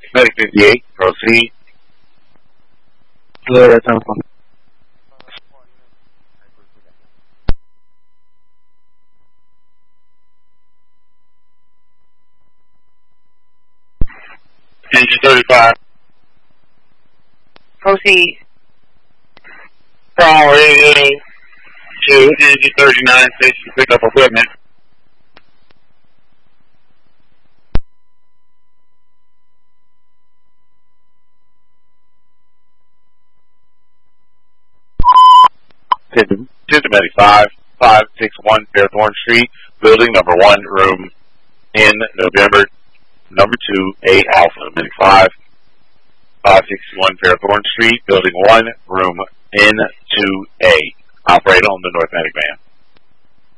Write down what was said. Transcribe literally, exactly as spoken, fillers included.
Medic fifty-eight, proceed. Hello, that's on. Engine thirty-five. Proceed. Call radio to Engine thirty-nine station to pick up equipment. System eighty-five, five sixty-one Fairthorne Street, building number one, room in November, number two, A Alpha, Medic five, five sixty-one Fairthorne Street, building one, room N two A. Operate on the North Medic van.